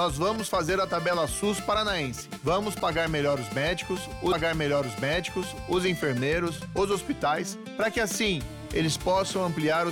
Nós vamos fazer a tabela SUS paranaense. Vamos pagar melhor os médicos, os enfermeiros, os hospitais, para que assim eles possam ampliar os